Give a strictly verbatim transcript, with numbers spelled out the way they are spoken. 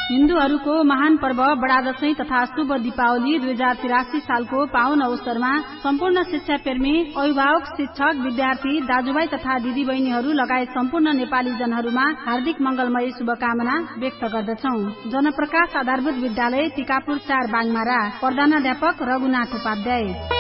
हिन्दूहरूको महान पर्व बडा दशैं तथा शुभ दीपावली दुई हजार तिरासी सालको पावन अवसरमा सम्पूर्ण शिक्षा प्रेमी अभिभावक शिक्षक विद्यार्थी दाजुभाइ तथा दिदी बहिनीहरू लगायत सम्पूर्ण नेपाली जनहरूमा हार्दिक मंगलमय शुभकामना व्यक्त गर्दछौ। जनप्रकाश आधारभूत विद्यालय टिकापुर चार बागमारा प्रधानाध्यापक रघुनाथ उपाध्याय।